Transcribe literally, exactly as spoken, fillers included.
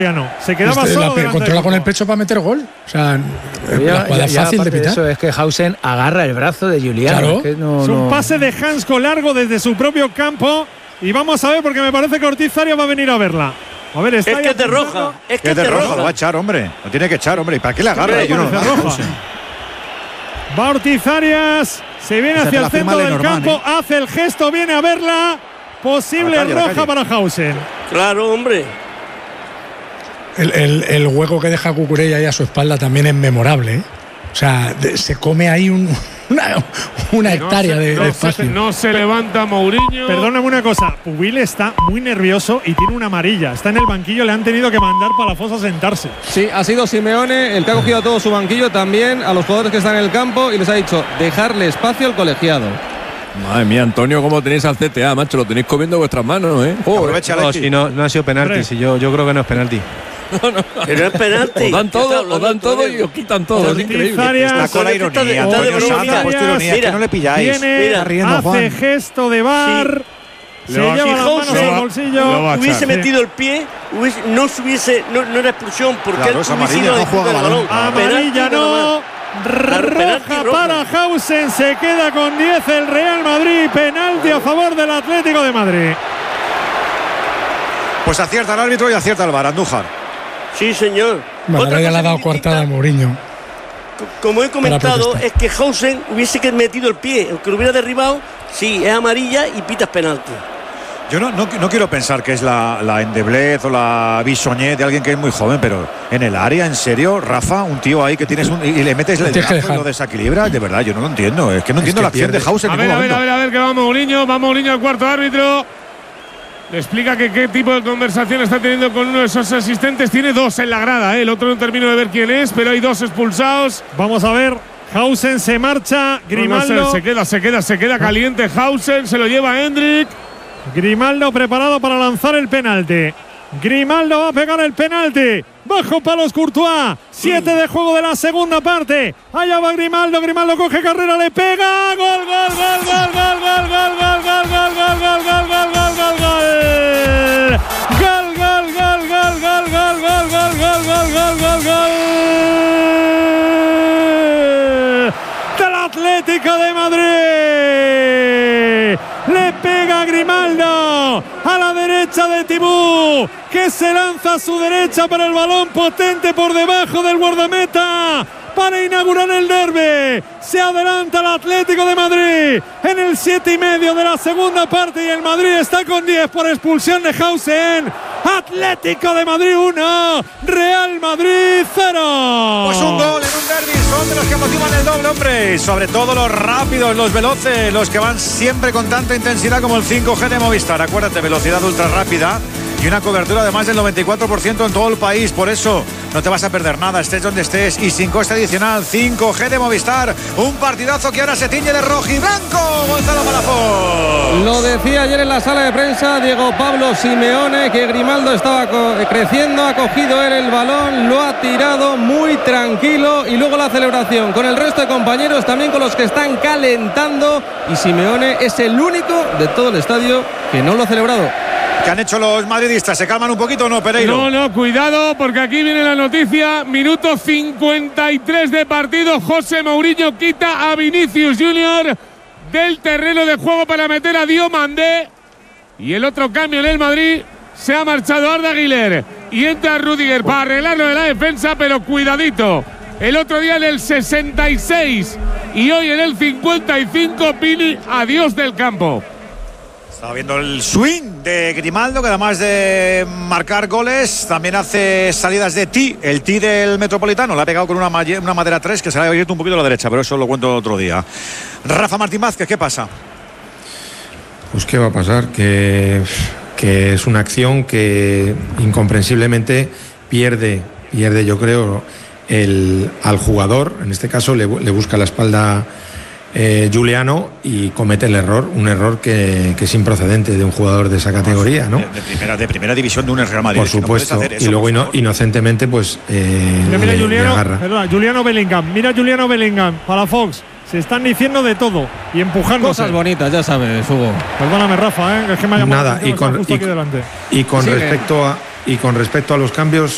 Ya no, se quedaba este, solo. La, controla con el pecho para meter gol. O sea, ya, la jugada ya, fácil ya, de pitar. Eso es que Hausen agarra el brazo de Juliano. Claro. Es, que no, es un no... pase de Hansko largo desde su propio campo. Y vamos a ver, porque me parece que Ortiz Arias va a venir a verla. A ver, está es que es de roja. Es que es de roja. Lo va a echar, hombre. Lo tiene que echar, hombre. ¿Y para qué le agarra? Yo no lo roja. Va Ortiz Arias. Se viene hacia el centro del Norman, campo. ¿eh? Hace el gesto, viene a verla. Posible calle, roja para Hausen. Claro, hombre. El, el, el hueco que deja Cucurella ahí a su espalda también es memorable, ¿eh? O sea, de, se come ahí un, una, una hectárea no se, de, no de espacio. Se, no se levanta Mourinho. Perdóname una cosa, Pubil está muy nervioso y tiene una amarilla. Está en el banquillo, le han tenido que mandar para la fosa a sentarse. Sí, ha sido Simeone el que ha cogido a todo su banquillo, también a los jugadores que están en el campo, y les ha dicho dejarle espacio al colegiado. Madre mía, Antonio, ¿cómo tenéis al C T A, macho? Lo tenéis comiendo vuestras manos, ¿eh? Oh, Aprovecha, no, si no, no ha sido penalti, si yo, yo creo que no es penalti. No, no. Que no es penalti. Os dan todo, os dan todo y os quitan todo. Es increíble. Está con la ironía. Ha puesto ironía. Es que no le pilláis. Viene, Mira, riendo, hace Juan. gesto de bar. Sí. Se si lleva las manos al bolsillo. Hubiese metido el pie, hubiese, no hubiese, no, no era expulsión, porque claro, él hubiese ido a disputar el balón. Amarilla no. Roja para Hausen. Se queda con diez el Real Madrid. Penalti a favor del Atlético de Madrid. Pues acierta el árbitro y acierta el V A R, Andújar. Sí, señor. Bueno, ya le ha dado coartada a Mourinho. Como he comentado, es que Hausen hubiese metido el pie, aunque lo hubiera derribado. Sí, es amarilla y pitas penalti. Yo no, no, no quiero pensar que es la, la endeblez o la bisoñez de alguien que es muy joven, pero en el área, en serio, Rafa, un tío ahí que tienes un, y le metes el brazo y lo desequilibras, de verdad, yo no lo entiendo. Es que no es entiendo que la acción pierde. de Hausen. A ver, a ver, a ver, a ver, que va Mourinho, va Mourinho al cuarto árbitro. Le explica que qué tipo de conversación está teniendo con uno de esos asistentes. Tiene dos en la grada, ¿eh? El otro no termino de ver quién es, pero hay dos expulsados. Vamos a ver. Hausen se marcha. Grimaldo. No, no, se, se queda, se queda, se queda caliente. Hausen se lo lleva a Hendrik. Grimaldo preparado para lanzar el penalti. Grimaldo va a pegar el penalti. Bajo palos Courtois. Siete de juego de la segunda parte. Allá va Grimaldo. Grimaldo coge carrera, le pega. Gol, gol, gol, gol, gol, gol, gol, gol, gol, gol, gol, gol, gol, gol, gol, gol, gol. Gol, gol, gol, gol, gol, gol, gol, gol, gol, gol, gol, gol, gol. Del Atlético de Madrid. Le pega Grimaldo a la derecha de Tibú, que se lanza a su derecha para el balón potente por debajo del guardameta para inaugurar el derbi. Se adelanta el Atlético de Madrid en el siete y medio de la segunda parte y el Madrid está con diez por expulsión de Hausen. Atlético de Madrid uno, Real Madrid cero. Pues un gol en un derbi, son de los que motivan el doble, hombre. Sobre todo los rápidos, los veloces, los que van siempre con tanta intensidad como el cinco G de Movistar. Acuérdate, velocidad ultra rápida y una cobertura de más del noventa y cuatro por ciento en todo el país. Por eso no te vas a perder nada, estés donde estés. Y sin coste adicional, cinco G de Movistar. Un partidazo que ahora se tiñe de rojo y blanco. Gonzalo Palafox. Lo decía ayer en la sala de prensa Diego Pablo Simeone, que Grimaldo estaba creciendo, ha cogido él el balón, lo ha tirado muy tranquilo y luego la celebración con el resto de compañeros, también con los que están calentando, y Simeone es el único de todo el estadio que no lo ha celebrado. ¿Qué han hecho los madridistas? ¿Se calman un poquito o no, Pereiro? No, no, cuidado, porque aquí viene la noticia. Minuto cincuenta y tres de partido. José Mourinho quita a Vinicius Junior del terreno de juego para meter a Diomandé. Y el otro cambio en el Madrid, se ha marchado Arda Güler y entra Rüdiger para arreglarlo de la defensa, pero cuidadito. El otro día en el sesenta y seis y hoy en el cincuenta y cinco, Vini, adiós del campo. Estaba viendo el swing de Grimaldo, que además de marcar goles, también hace salidas de tee, el tee del Metropolitano. Le ha pegado con una, una madera tres que se le ha abierto un poquito a la derecha, pero eso lo cuento otro día. Rafa Martín Vázquez, ¿qué pasa? Pues qué va a pasar, que, que es una acción que incomprensiblemente pierde, pierde yo creo, el, al jugador. En este caso le, le busca la espalda Eh, Juliano y comete el error, un error que, que es improcedente de un jugador de esa categoría, ¿no? De, de, primera, de primera división de un Real Madrid. Por supuesto, no eso, y luego por ino, inocentemente pues eh, mira, mira le, Juliano, le agarra. Perdona, Juliano Bellingham, mira Juliano Bellingham, para Fox. Se están diciendo de todo y empujando. Cosas bonitas, ya sabes, Hugo. Perdóname, Rafa, ¿eh? Es que me ha llamado Nada, y con, justo y, aquí delante. y con Sigue. respecto a y con respecto a los cambios,